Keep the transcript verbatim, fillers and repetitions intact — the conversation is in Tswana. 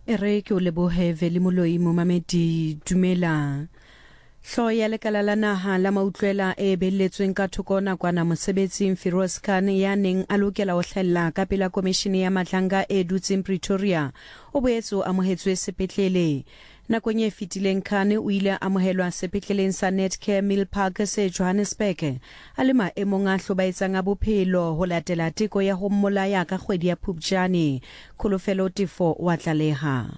Ere ke o lebohe Veli Moloi momamedi dumela. Hlo ya lekala la naha la mautlwela e belletsweng ka thoko nakwana mosebetsing Firoz Khan ya neng a lokela ho hlella ka pela komishene ya matlanga e dutseng Pretoria o boetse o amohetswe sepetlele. Nakong e fetileng Khan o ile a amohelwa sepetleleng sa Netcare Milpark se Johannesburg a le maemong a hlobaetsang a bophelo ho latela teko ya ho mmolaya ka kgwedi ya Phupjane. Kholofelo Tefo wa tlaleha.